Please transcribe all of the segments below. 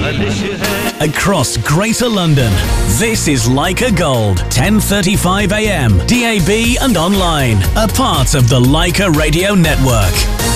Across Greater London, this is Leica Gold, 10:35 a.m, DAB and online, a part of the Leica Radio Network.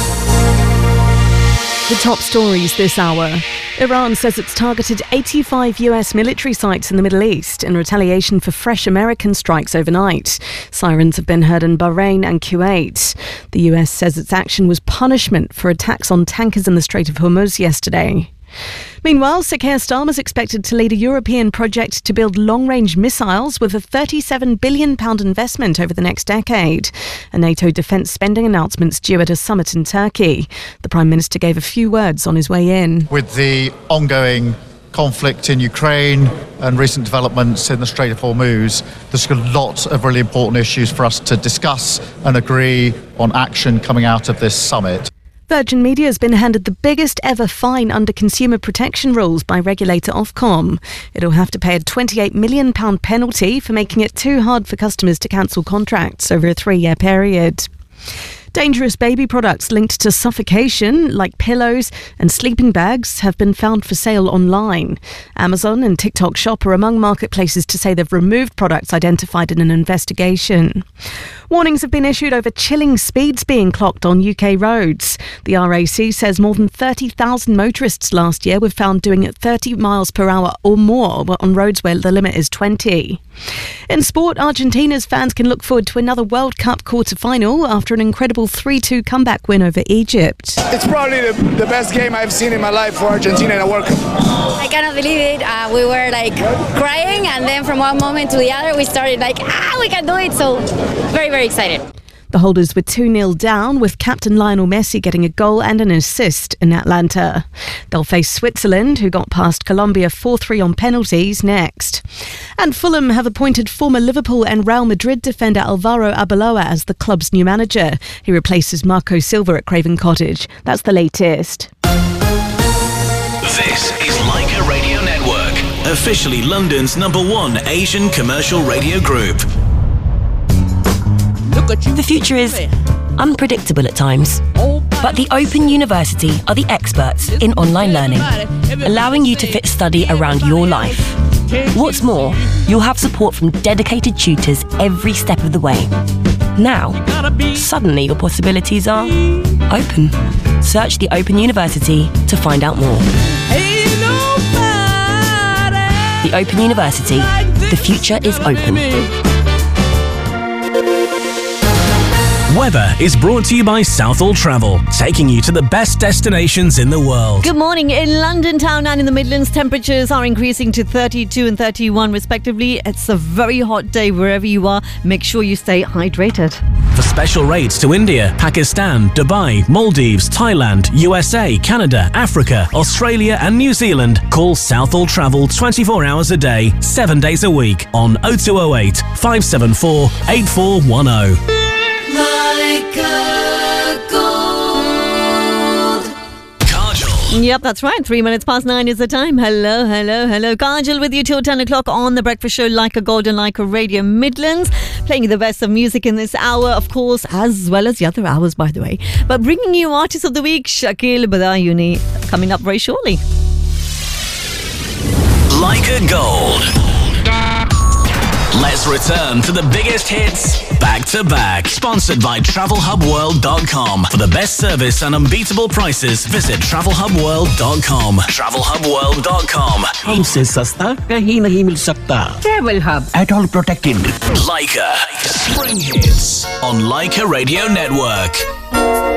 The top stories this hour. Iran says it's targeted 85 US military sites in the Middle East in retaliation for fresh American strikes overnight. Sirens have been heard in Bahrain and Kuwait. The US says its action was punishment for attacks on tankers in the Strait of Hormuz yesterday. Meanwhile, Sir Keir Starmer is expected to lead a European project to build long-range missiles with a £37 billion investment over the next decade. A NATO defence spending announcement's due at a summit in Turkey. The Prime Minister gave a few words on his way in. With the ongoing conflict in Ukraine and recent developments in the Strait of Hormuz, there's a lot of really important issues for us to discuss and agree on action coming out of this summit. Virgin Media has been handed the biggest ever fine under consumer protection rules by regulator Ofcom. It'll have to pay a £28 million penalty for making it too hard for customers to cancel contracts over a 3-year period. Dangerous baby products linked to suffocation, like pillows and sleeping bags, have been found for sale online. Amazon and TikTok Shop are among marketplaces to say they've removed products identified in an investigation. Warnings have been issued over chilling speeds being clocked on UK roads. The RAC says more than 30,000 motorists last year were found doing it 30 miles per hour or more on roads where the limit is 20. In sport, Argentina's fans can look forward to another World Cup quarter-final after an incredible 3-2 comeback win over Egypt. It's probably the best game I've seen in my life for Argentina in a World Cup. I cannot believe it. We were crying, and then from one moment to the other we started we can do it. So very, very excited. The holders were 2-0 down, with captain Lionel Messi getting a goal and an assist in Atlanta. They'll face Switzerland, who got past Colombia 4-3 on penalties, next. And Fulham have appointed former Liverpool and Real Madrid defender Alvaro Arbeloa as the club's new manager. He replaces Marco Silva at Craven Cottage. That's the latest. This is Leica Radio Network, officially London's #1 Asian commercial radio group. The future is unpredictable at times, but the Open University are the experts in online learning, allowing you to fit study around your life. What's more, you'll have support from dedicated tutors every step of the way. Now, suddenly your possibilities are open. Search the Open University to find out more. The Open University. The future is open. Weather is brought to you by Southall Travel, taking you to the best destinations in the world. Good morning. In London town and in the Midlands, temperatures are increasing to 32 and 31 respectively. It's a very hot day wherever you are. Make sure you stay hydrated. For special rates to India, Pakistan, Dubai, Maldives, Thailand, USA, Canada, Africa, Australia and New Zealand, call Southall Travel 24 hours a day, 7 days a week on 0208 574 8410. Yep, that's right. 3 minutes past 9 is the time. Hello. Kajal with you till 10 o'clock on The Breakfast Show, Leica Gold and Leica Radio Midlands. Playing you the best of music in this hour, of course, as well as the other hours, by the way. But bringing you Artist of the Week, Shakil Badayuni, coming up very shortly. Leica Gold. Let's return to the biggest hits back to back. Sponsored by TravelHubWorld.com. For the best service and unbeatable prices, visit TravelHubWorld.com. TravelHubWorld.com. हमसे सस्ता कहीं नहीं मिल सकता. Travel Hub. At all protected. Leica. Spring hits on Leica Radio Network.